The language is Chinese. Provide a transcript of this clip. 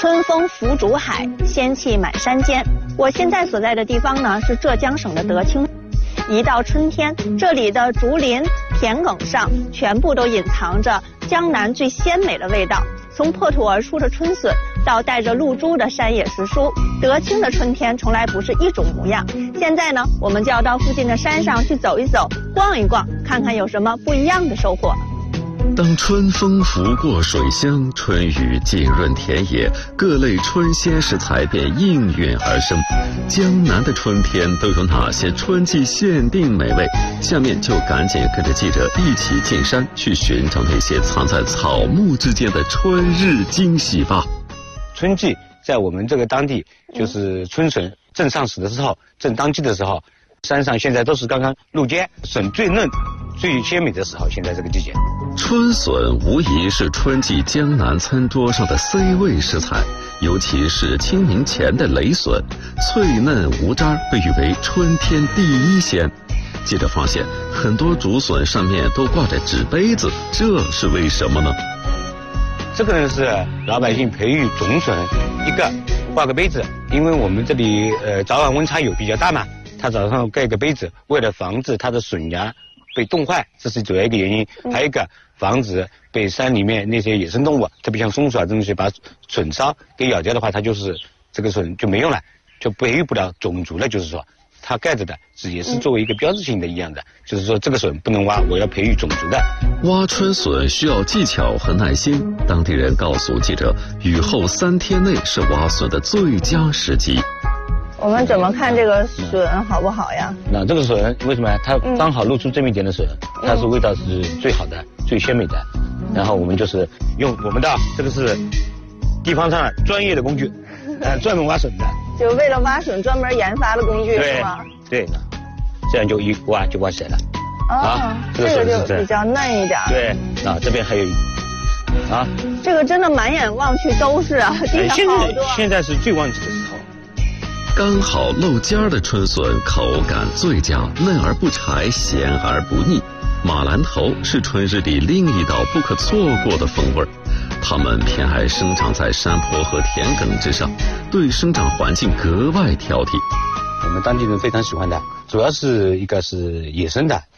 春风拂竹海，仙气满山间。我现在所在的地方呢是浙江省的德清。一到春天，这里的竹林、田埂上全部都隐藏着江南最鲜美的味道。从破土而出的春笋到带着露珠的山野时蔬，德清的春天从来不是一种模样。现在呢，我们就要到附近的山上去走一走、逛一逛，看看有什么不一样的收获。 当春风拂过水乡，春雨浸润田野，各类春鲜食材便应运而生。江南的春天都有哪些春季限定美味？下面就赶紧跟着记者一起进山，去寻找那些藏在草木之间的春日惊喜吧。 春季在我们这个当地，就是春笋正上市的时候，正当季的时候，山上现在都是刚刚露尖，笋最嫩、最鲜美的时候，现在这个季节。 春笋无疑是春季江南餐桌上的 C 位食材，尤其是清明前的雷笋，脆嫩无渣，被誉为春天第一鲜。记者发现，很多竹笋上面都挂着纸杯子，这是为什么呢？ 这个呢是老百姓培育种笋，一个挂个杯子，因为我们这里早晚温差有比较大嘛，他早上盖个杯子，为了防止它的笋芽被冻坏，这是主要一个原因。还有一个防止被山里面那些野生动物，特别像松鼠啊这种东西把笋梢给咬掉的话，它就是这个笋就没用了，就培育不了种族了。就是说它盖着的也是作为一个标志性的一样的，就是说这个笋不能挖，我要培育种族的。 挖春笋需要技巧和耐心，当地人告诉记者，雨后3天内是挖笋的最佳时机。 我们怎么看这个笋好不好呀？ 那这个笋为什么它刚好露出这么一点的笋，它是味道是最好的、最鲜美的。然后我们就是用我们的这个是地方上专业的工具，专门挖笋的， 就为了挖笋专门研发的工具是吗？ 对的，这样就一挖就挖起来了。 这个就比较嫩一点。对， 这边还有这个真的满眼望去都是啊，地上好多。 现在是最旺季的时候。 刚好露尖的春笋口感最佳，嫩而不柴，咸而不腻。马兰头是春日里另一道不可错过的风味，它们偏爱生长在山坡和田埂之上，对生长环境格外挑剔。 我们当地人非常喜欢的，主要是一个是野生的，